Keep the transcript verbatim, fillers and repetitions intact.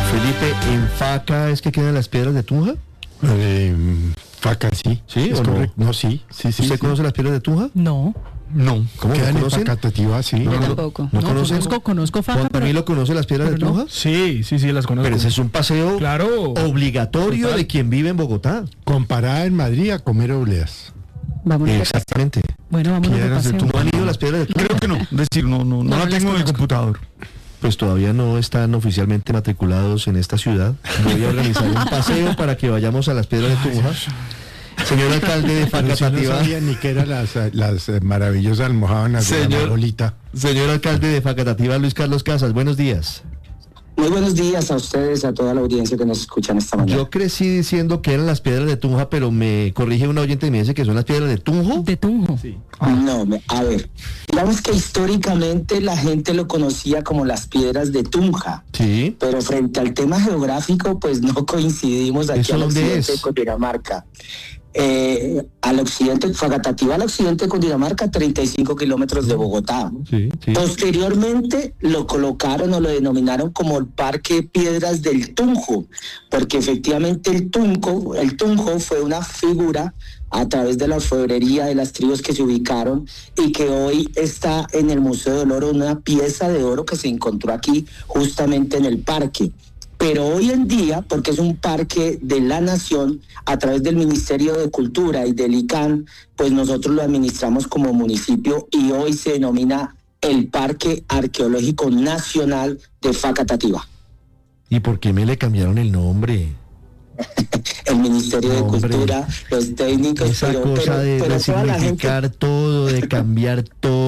Felipe, ¿en Faca es que quedan las piedras de Tunja? Eh, Faca, sí. ¿Sí es o no? correcto. No, sí, sí, sí. ¿Usted sí. conoce las piedras de Tunja? No, No, ¿Cómo, quedan no en conocen? Facatativá, sí. No, Yo no, tampoco. ¿No no, conocen? conozco, conozco Faca, ¿Juan pero, Camilo conoce las piedras de pero no. Tunja? Sí, sí, sí, las conozco. Pero ese es un paseo Claro. obligatorio Total. de quien vive en Bogotá. Comparada en Madrid a comer obleas. Vamos a ver. Exactamente. Bueno, vámonos de Piedras de paseo. ¿No han ido a las piedras de Tunja? Creo que no. Es decir, no, no, no, No, la no las tengo en el conozco. computador. Pues todavía no están oficialmente matriculados en esta ciudad. Voy a organizar un paseo para que vayamos a las piedras de Tunja. Señor alcalde de Pero si no Facatativá. sabía ni que eran las, las eh, maravillosas almojábanas de la Señor. Marolita. Señor alcalde de Facatativá, Luis Carlos Casas, buenos días. Muy buenos días a ustedes, a toda la audiencia que nos escuchan esta mañana. Yo crecí diciendo que eran las piedras de Tunja, pero me corrige una oyente y me dice que son las piedras de Tunjo. De Tunjo. No, me- a ver, digamos que históricamente la gente lo conocía como las piedras de Tunja, Sí. pero frente al tema geográfico, pues no coincidimos aquí ¿Eso al dónde occidente es? de Cundinamarca. Eh, al occidente, Facatativá al occidente de Cundinamarca, treinta y cinco kilómetros de Bogotá. Sí, sí. Posteriormente lo colocaron o lo denominaron como el Parque Piedras del Tunjo, porque efectivamente el Tunjo, el Tunjo fue una figura a través de la orfebrería de las tribus que se ubicaron y que hoy está en el Museo del Oro, una pieza de oro que se encontró aquí justamente en el parque. Pero hoy en día, porque es un parque de la nación, a través del Ministerio de Cultura y del I C A N, pues nosotros lo administramos como municipio y hoy se denomina el Parque Arqueológico Nacional de Facatativá. ¿Y por qué me le cambiaron el nombre? El Ministerio de Hombre, Cultura, los técnicos, Esa pero, cosa pero, de pero toda la gente... resignificar todo, de cambiar todo.